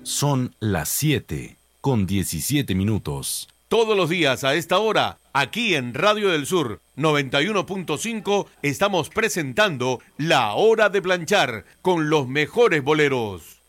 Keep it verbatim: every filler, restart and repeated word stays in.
Son las siete con diecisiete minutos. Todos los días a esta hora, aquí en Radio del Sur noventa y uno punto cinco, estamos presentando La Hora de Planchar con los mejores boleros.